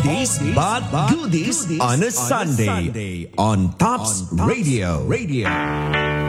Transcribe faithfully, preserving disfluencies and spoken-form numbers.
Oldies but goodies on a Sunday on Tops Radio. Radio.